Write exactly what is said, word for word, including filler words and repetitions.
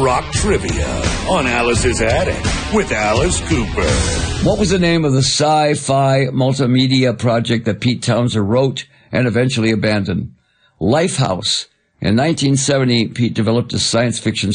rock trivia on Alice's Attic with Alice Cooper. What was the name of the sci-fi multimedia project that Pete Townshend wrote and eventually abandoned? Lifehouse. In nineteen seventy, Pete developed a science fiction